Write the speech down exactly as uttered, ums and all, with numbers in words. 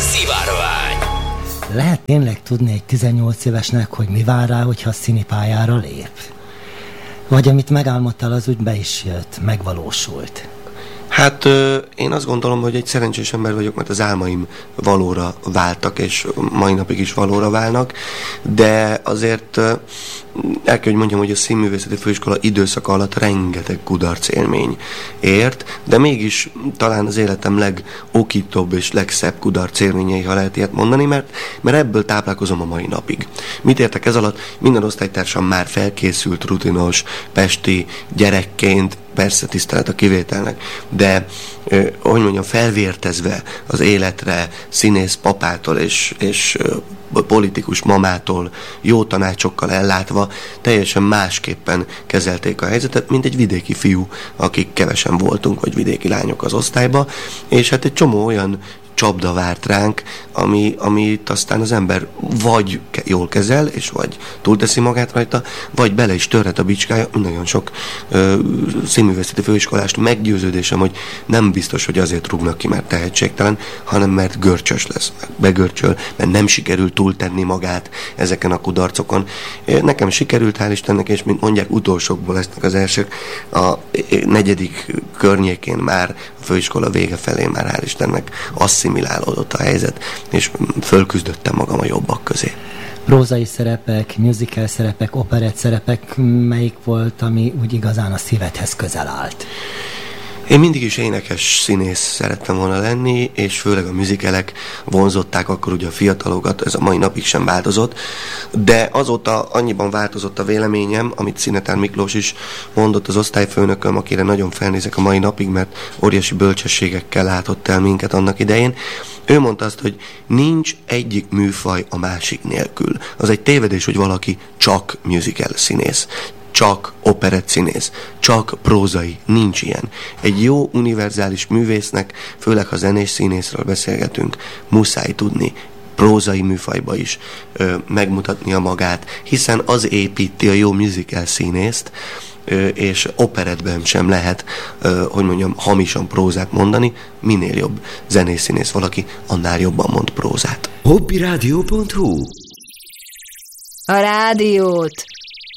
Szivárvány. Lehet tényleg tudni egy tizennyolc évesnek, hogy mi vár rá, hogyha a színipályára lép? Vagy amit megálmodtál, az úgy be is jött, megvalósult? Hát én azt gondolom, hogy egy szerencsés ember vagyok, mert az álmaim valóra váltak, és mai napig is valóra válnak, de azért el kell, hogy mondjam, hogy a Színművészeti Főiskola időszaka alatt rengeteg kudarc élmény ért, de mégis talán az életem legokítóbb és legszebb kudarc élményei, ha lehet ilyet mondani, mert, mert ebből táplálkozom a mai napig. Mit értek ez alatt? Minden osztálytársam már felkészült, rutinos, pesti gyerekként, persze tisztelet a kivételnek, de eh, hogy mondjam, felvértezve az életre színész papától és, és eh, politikus mamától, jó tanácsokkal ellátva, teljesen másképpen kezelték a helyzetet, mint egy vidéki fiú, akik kevesen voltunk, vagy vidéki lányok az osztályba, és hát egy csomó olyan csapda várt ránk, ami, amit aztán az ember vagy jól kezel, és vagy túlteszi magát rajta, vagy bele is törhet a bicskája. Nagyon sok ö, színművészeti főiskolást meggyőződésem, hogy nem biztos, hogy azért rúgnak ki, mert tehetségtelen, hanem mert görcsös lesz, begörcsöl, mert nem sikerül túltenni magát ezeken a kudarcokon. Nekem sikerült, hál' Istennek, és mint mondják, utolsókból lesznek az elsők. A negyedik környékén már, a főiskola vége felé már, hál' Istennek, asszimilálódott a helyzet, és fölküzdöttem magam a jobbak közé. Prózai szerepek, musical szerepek, operett szerepek, melyik volt, ami úgy igazán a szívedhez közel állt? Én mindig is énekes színész szerettem volna lenni, és főleg a musicalek vonzották akkor ugye a fiatalokat, ez a mai napig sem változott, de azóta annyiban változott a véleményem, amit Szinetár Miklós is mondott, az osztályfőnököm, akire nagyon felnézek a mai napig, mert óriási bölcsességekkel látott el minket annak idején. Ő mondta azt, hogy nincs egyik műfaj a másik nélkül. Az egy tévedés, hogy valaki csak musical színész, csak operett színész, csak prózai, nincs ilyen. Egy jó univerzális művésznek, főleg ha zenés színészről beszélgetünk, muszáj tudni prózai műfajba is ö, megmutatnia magát, hiszen az építi a jó musical színészt, ö, és operettben sem lehet, ö, hogy mondjam, hamisan prózát mondani. Minél jobb zenés színész valaki, annál jobban mond prózát. hobbyradio pont hu A rádiót